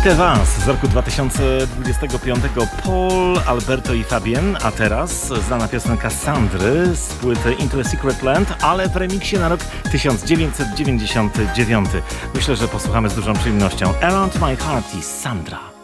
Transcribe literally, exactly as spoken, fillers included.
Troszkę was z roku dwa tysiące dwudziestego piątego. Paul, Alberto i Fabien, a teraz znana piosenka Sandry z płyty Into a Secret Land, ale w remiksie na rok tysiąc dziewięćset dziewięćdziesiąty dziewiąty. Myślę, że posłuchamy z dużą przyjemnością. Around My Heart i Sandra.